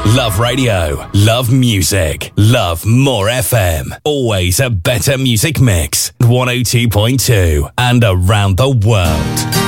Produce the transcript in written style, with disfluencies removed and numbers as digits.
Love radio. Love music. Love more FM. Always a better music mix. 102.2 and around the world.